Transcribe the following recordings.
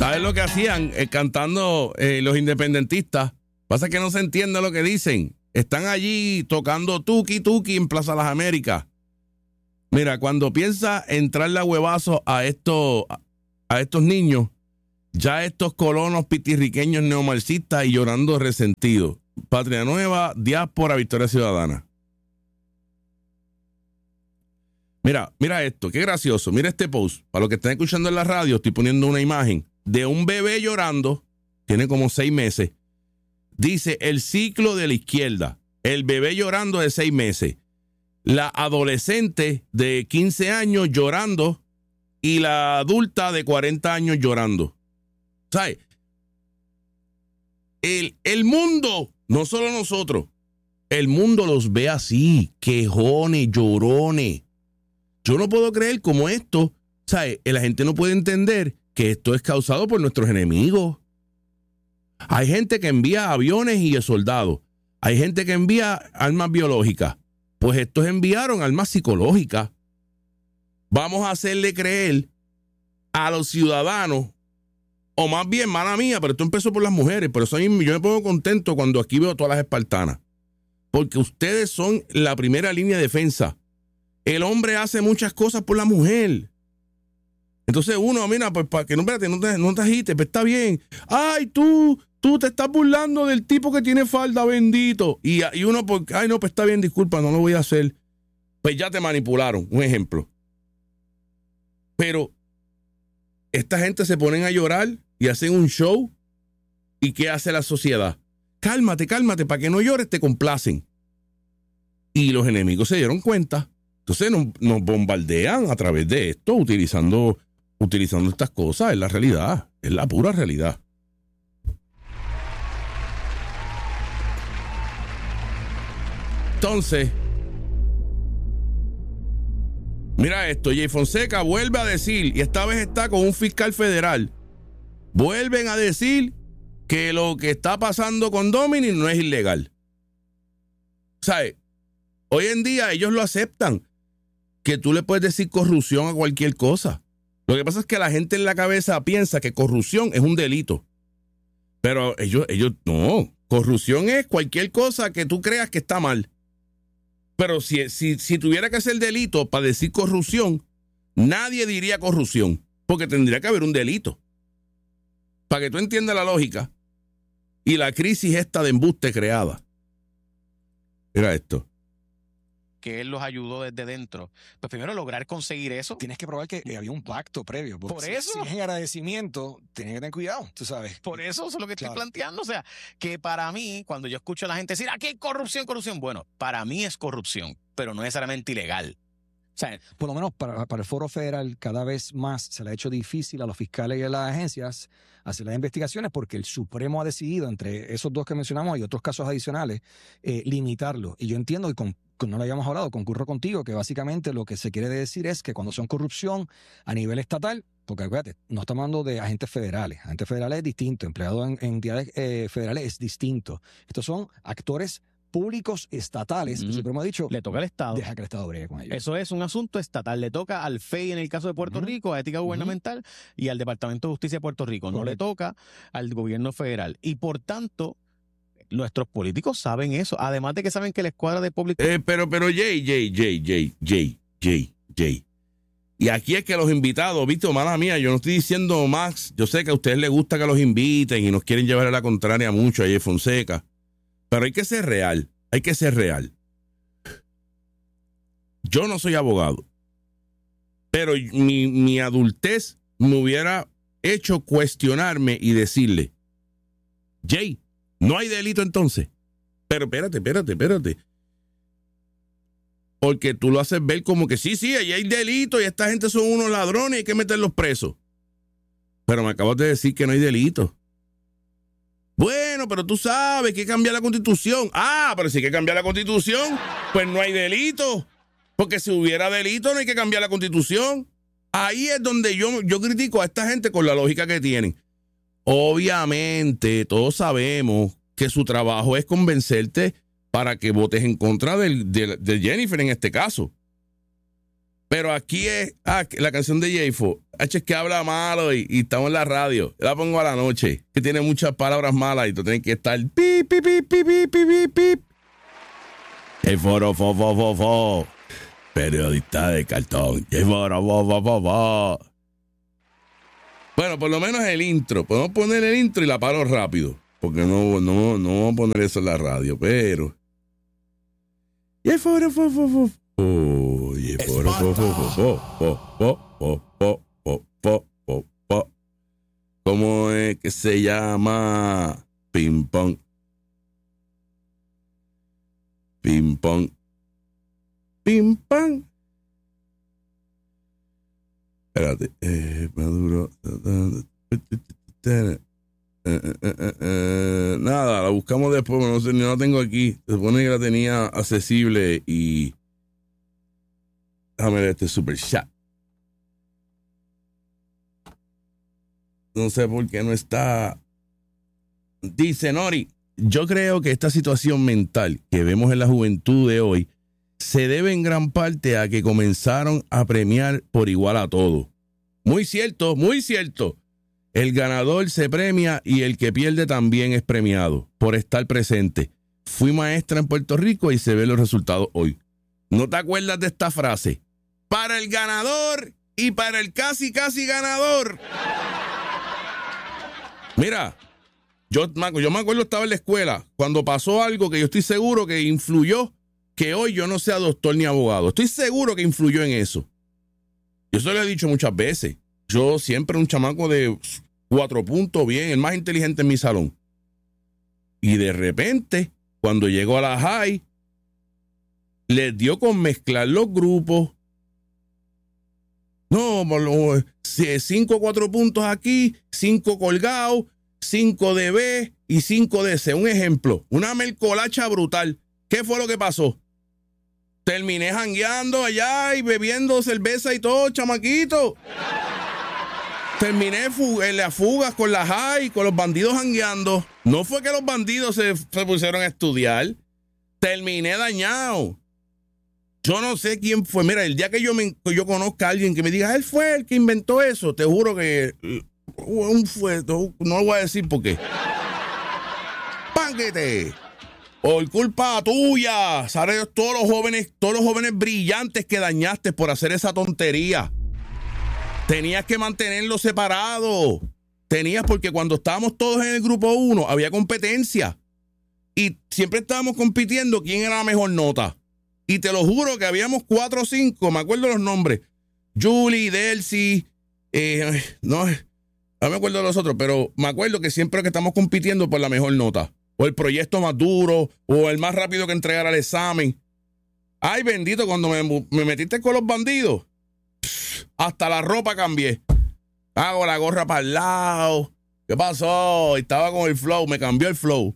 ¿Sabes lo que hacían cantando los independentistas? Pasa que no se entiende lo que dicen. Están allí tocando tuki tuki en Plaza Las Américas. Mira, cuando piensa entrarle a huevazo a estos niños, ya estos colonos pitirriqueños neomarxistas y llorando resentidos. Patria Nueva, Diáspora, Victoria Ciudadana. Mira esto, qué gracioso. Mira este post. Para los que están escuchando en la radio, estoy poniendo una imagen de un bebé llorando. Tiene como 6 meses. Dice, el ciclo de la izquierda. El bebé llorando de 6 meses. La adolescente de 15 años llorando y la adulta de 40 años llorando. ¿Sabes? El mundo, no solo nosotros, el mundo los ve así, quejones, llorones. Yo no puedo creer como esto, ¿sabes? La gente no puede entender que esto es causado por nuestros enemigos. Hay gente que envía aviones y soldados. Hay gente que envía armas biológicas. Pues estos enviaron armas psicológicas. Vamos a hacerle creer a los ciudadanos, o más bien, mala mía, pero esto empezó por las mujeres. Por eso yo me pongo contento cuando aquí veo todas las espartanas. Porque ustedes son la primera línea de defensa. El hombre hace muchas cosas por la mujer. Entonces uno, mira, pues para que no, espérate, no te agites, pues está bien. Ay, tú te estás burlando del tipo que tiene falda, bendito. Y uno, pues, ay, no, pues está bien, disculpa, no lo voy a hacer. Pues ya te manipularon, un ejemplo. Pero esta gente se ponen a llorar y hacen un show. ¿Y qué hace la sociedad? Cálmate, para que no llores, te complacen. Y los enemigos se dieron cuenta. Entonces nos bombardean a través de esto, utilizando estas cosas. Es la realidad, es la pura realidad. Entonces, mira esto, Jay Fonseca vuelve a decir, y esta vez está con un fiscal federal, vuelven a decir que lo que está pasando con Dominic no es ilegal. ¿Sabes? Hoy en día ellos lo aceptan, que tú le puedes decir corrupción a cualquier cosa. Lo que pasa es que la gente en la cabeza piensa que corrupción es un delito. Pero ellos no. Corrupción es cualquier cosa que tú creas que está mal. Pero si tuviera que ser delito para decir corrupción, nadie diría corrupción, porque tendría que haber un delito. Para que tú entiendas la lógica y la crisis esta de embuste creada. Mira esto. Que él los ayudó desde dentro. Pues primero lograr conseguir eso. Tienes que probar que había un pacto previo. Por eso. Si es en agradecimiento, tienes que tener cuidado, tú sabes. Por eso es lo que estoy Claro. planteando. O sea, que para mí, cuando yo escucho a la gente decir, aquí hay corrupción. Bueno, para mí es corrupción, pero no necesariamente ilegal. O sea, Por lo menos para el Foro Federal, cada vez más se le ha hecho difícil a los fiscales y a las agencias hacer las investigaciones porque el Supremo ha decidido, entre esos dos que mencionamos y otros casos adicionales, limitarlo. Y yo entiendo, y no lo habíamos hablado, concurro contigo, que básicamente lo que se quiere decir es que cuando son corrupción a nivel estatal, porque acuérdate, no estamos hablando de agentes federales. Agentes federales es distinto, empleado en entidades federales es distinto. Estos son actores públicos estatales. El Supremo ha dicho, le toca al Estado. deja que el Estado bregue con ellos. Eso es un asunto estatal. Le toca al FEI en el caso de Puerto Rico, a Ética Gubernamental, y al Departamento de Justicia de Puerto Rico. No le toca al gobierno federal. Y por tanto, nuestros políticos saben eso. Además de que saben que la escuadra de público... Pero Jay. Y aquí es que los invitados, viste, mala mía, yo no estoy diciendo más. Yo sé que a ustedes les gusta que los inviten y nos quieren llevar a la contraria mucho a Jay Fonseca. Pero hay que ser real, Yo no soy abogado, pero mi adultez me hubiera hecho cuestionarme y decirle, Jay, no hay delito entonces. Pero espérate. Porque tú lo haces ver como que sí, ahí hay delito y esta gente son unos ladrones y hay que meterlos presos. Pero me acabas de decir que no hay delito. Bueno, pero tú sabes que hay que cambiar la Constitución. Pero si hay que cambiar la Constitución, pues no hay delito. Porque si hubiera delito no hay que cambiar la Constitución. Ahí es donde yo critico a esta gente con la lógica que tienen. Obviamente, todos sabemos que su trabajo es convencerte para que votes en contra de Jennifer en este caso. Pero aquí es la canción de J-Fo. Es que habla malo y estamos en la radio. Yo la pongo a la noche, que tiene muchas palabras malas y tú tienes que estar pip, pip, pip, pip, pip, pip, pip. El foro, fo, fo, fo, fo. Periodista de cartón. El foro, fo, fo, fo, fo. Bueno, por lo menos el intro. Podemos poner el intro y la paro rápido. Porque no vamos a poner eso en la radio, pero... Y el foro, fo, fo, fo. Y el foro, fo, fo, fo, fo, fo, fo, fo, fo, fo, fo, fo. ¿Cómo es que se llama? Ping pong. Ping pong. Ping pong. Espérate. Maduro. Nada, la buscamos después, no sé, no la tengo aquí. Se supone que la tenía accesible y... Déjame ver este super chat. No sé por qué no está. Dice Nori, yo creo que esta situación mental que vemos en la juventud de hoy se debe en gran parte a que comenzaron a premiar por igual a todo. Muy cierto, muy cierto. El ganador se premia y el que pierde también es premiado por estar presente. Fui maestra en Puerto Rico y se ven los resultados hoy. ¿No te acuerdas de esta frase? Para el ganador y para el casi ganador. Mira, yo me acuerdo, estaba en la escuela cuando pasó algo que yo estoy seguro que influyó que hoy yo no sea doctor ni abogado. Estoy seguro que influyó en eso. Yo se lo he dicho muchas veces. Yo siempre un chamaco de 4 puntos, bien, el más inteligente en mi salón. Y de repente, cuando llegó a la high, les dio con mezclar los grupos. No, 5 4 puntos aquí, 5 colgados, 5 de B y 5 de C. Un ejemplo, una melcolacha brutal. ¿Qué fue lo que pasó? Terminé jangueando allá y bebiendo cerveza y todo, chamaquito. Terminé en las fugas con la high, con los bandidos jangueando. No fue que los bandidos se pusieron a estudiar. Terminé dañado. Yo no sé quién fue. Mira, el día que yo conozca a alguien que me diga, él fue el que inventó eso, te juro que no lo voy a decir por qué. ¡Pánquete! Por culpa tuya, ¿sabes? Todos los jóvenes brillantes que dañaste por hacer esa tontería. Tenías que mantenerlos separados. Tenías, porque cuando estábamos todos en el grupo 1, había competencia. Y siempre estábamos compitiendo quién era la mejor nota. Y te lo juro que habíamos 4 o 5, me acuerdo los nombres. Julie, Delcy, no me acuerdo de los otros, pero me acuerdo que siempre que estamos compitiendo por la mejor nota. O el proyecto más duro, o el más rápido que entregara el examen. Ay, bendito, cuando me metiste con los bandidos, hasta la ropa cambié. Hago la gorra para el lado. ¿Qué pasó? Estaba con el flow, me cambió el flow.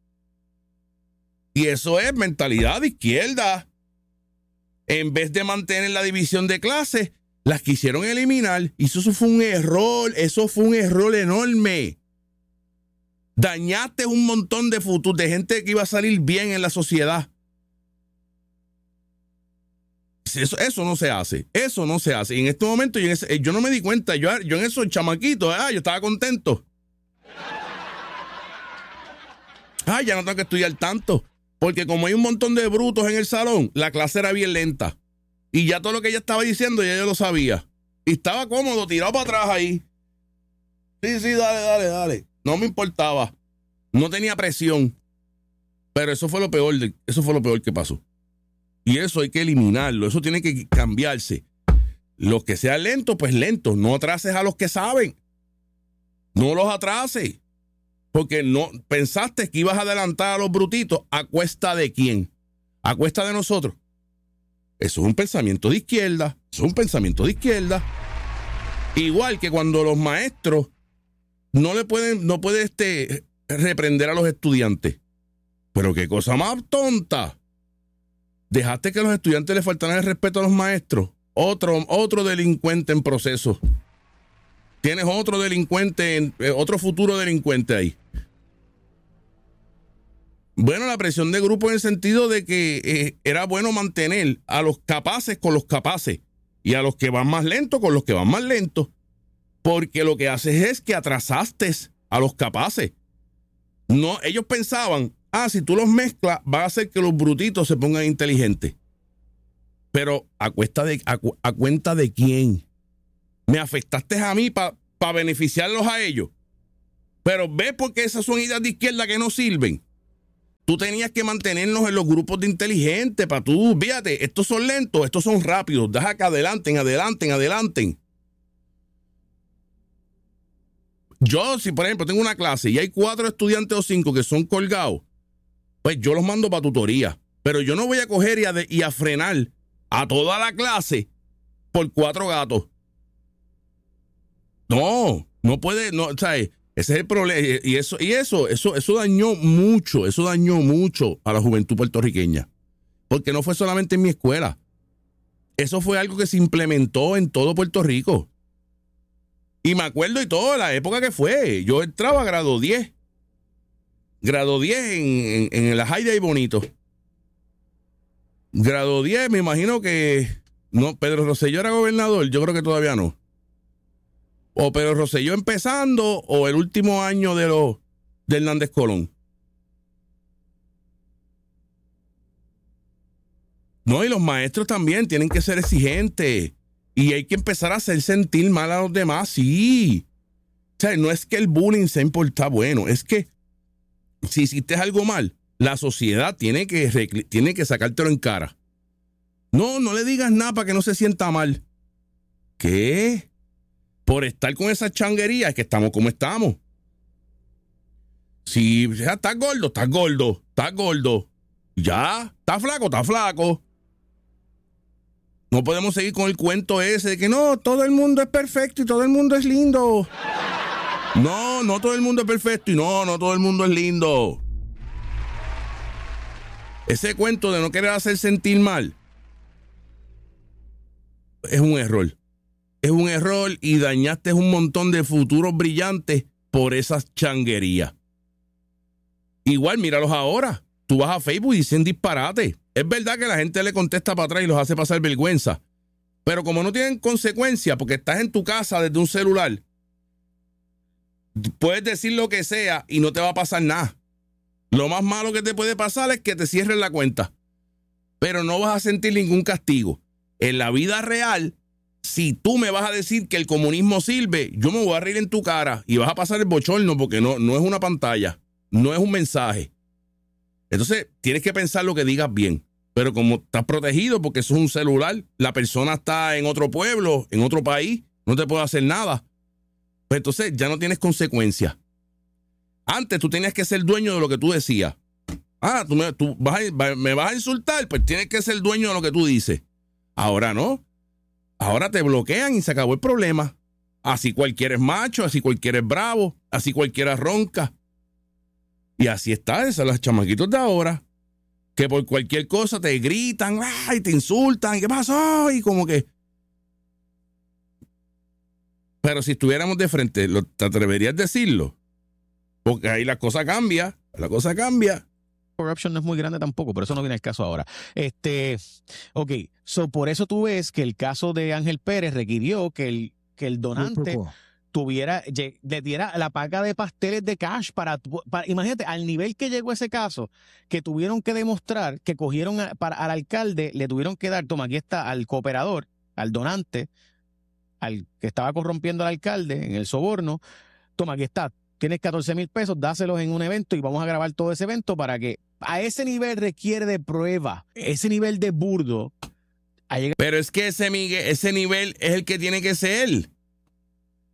Y eso es mentalidad de izquierda. En vez de mantener la división de clases, las quisieron eliminar. Y eso fue un error. Eso fue un error enorme. Dañaste un montón de futuro, de gente que iba a salir bien en la sociedad. Eso no se hace. Eso no se hace. Y en este momento yo no me di cuenta. Yo en esos chamaquitos, yo estaba contento. Ya no tengo que estudiar tanto. Porque como hay un montón de brutos en el salón, la clase era bien lenta. Y ya todo lo que ella estaba diciendo, ya yo lo sabía. Y estaba cómodo, tirado para atrás ahí. Sí, dale. No me importaba. No tenía presión. Pero eso fue lo peor que pasó. Y eso hay que eliminarlo. Eso tiene que cambiarse. Los que sean lentos, pues lentos. No atrases a los que saben. No los atrases. Porque no pensaste que ibas a adelantar a los brutitos. ¿A cuesta de quién? ¿A cuesta de nosotros? Eso es un pensamiento de izquierda. Igual que cuando los maestros no puede reprender a los estudiantes. Pero qué cosa más tonta. Dejaste que los estudiantes le faltaran el respeto a los maestros. Otro delincuente en proceso. Tienes otro delincuente, otro futuro delincuente ahí. Bueno, la presión de grupo en el sentido de que era bueno mantener a los capaces con los capaces Y a los que van más lentos con los que van más lentos. Porque lo que haces es que atrasaste a los capaces. No, ellos pensaban, si tú los mezclas, va a hacer que los brutitos se pongan inteligentes. Pero ¿a cuenta de quién? Me afectaste a mí para beneficiarlos a ellos. Pero ve porque esas son ideas de izquierda que no sirven. Tú tenías que mantenernos en los grupos de inteligentes para tú, fíjate, estos son lentos, estos son rápidos, deja que adelanten. Yo, si por ejemplo tengo una clase y hay 4 estudiantes o 5 que son colgados, pues yo los mando para tutoría. Pero yo no voy a coger y a frenar a toda la clase por 4 gatos. No puede, no, ¿sabes? Ese es el problema. Y eso dañó mucho a la juventud puertorriqueña. Porque no fue solamente en mi escuela. Eso fue algo que se implementó en todo Puerto Rico. Y me acuerdo y todo, la época que fue. Yo entraba a grado 10. Grado 10 en la Jaida y Bonito. Grado 10, me imagino que... No, Pedro Rosselló era gobernador, yo creo que todavía no. O Pedro Rosselló empezando, o el último año de Hernández Colón. No, y los maestros también tienen que ser exigentes. Y hay que empezar a hacer sentir mal a los demás, sí. O sea, no es que el bullying sea importa bueno, es que si hiciste algo mal, la sociedad tiene que sacártelo en cara. No le digas nada para que no se sienta mal. ¿Qué? Por estar con esa changuería es que estamos como estamos. Si ya estás gordo. Ya, estás flaco. No podemos seguir con el cuento ese de que no, todo el mundo es perfecto y todo el mundo es lindo. No todo el mundo es perfecto y no todo el mundo es lindo. Ese cuento de no querer hacer sentir mal es un error. Es un error y dañaste un montón de futuros brillantes por esas changuerías. Igual, míralos ahora. Tú vas a Facebook y dicen disparate. Es verdad que la gente le contesta para atrás y los hace pasar vergüenza. Pero como no tienen consecuencia, porque estás en tu casa desde un celular, puedes decir lo que sea y no te va a pasar nada. Lo más malo que te puede pasar es que te cierren la cuenta. Pero no vas a sentir ningún castigo. En la vida real, si tú me vas a decir que el comunismo sirve, yo me voy a reír en tu cara y vas a pasar el bochorno porque no es una pantalla, no es un mensaje. Entonces, tienes que pensar lo que digas bien. Pero como estás protegido porque eso es un celular, la persona está en otro pueblo, en otro país, no te puede hacer nada. Pues entonces ya no tienes consecuencias. Antes tú tenías que ser dueño de lo que tú decías. Tú me vas a insultar, pues tienes que ser dueño de lo que tú dices. Ahora no. Ahora te bloquean y se acabó el problema. Así cualquiera es macho, así cualquiera es bravo, así cualquiera ronca. Y así está, esos los chamaquitos de ahora, que por cualquier cosa te gritan, y te insultan, ¿qué pasó? Y como que... Pero si estuviéramos de frente, ¿te atreverías a decirlo? Porque ahí la cosa cambia. Corruption no es muy grande tampoco, pero eso no viene al caso ahora. Por eso tú ves que el caso de Ángel Pérez requirió que el donante le diera la paga de pasteles de cash para imagínate, al nivel que llegó ese caso, que tuvieron que demostrar que cogieron al alcalde, le tuvieron que dar, toma, aquí está, al cooperador, al donante, al que estaba corrompiendo al alcalde en el soborno, toma, aquí está, tienes 14,000 pesos, dáselos en un evento y vamos a grabar todo ese evento para que a ese nivel requiere de prueba, ese nivel de burdo. Pero es que ese nivel es el que tiene que ser.